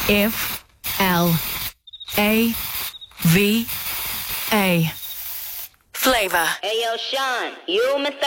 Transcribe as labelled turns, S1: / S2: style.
S1: F L A V A. Flavor.
S2: Hey, yo, Sean, you Mr.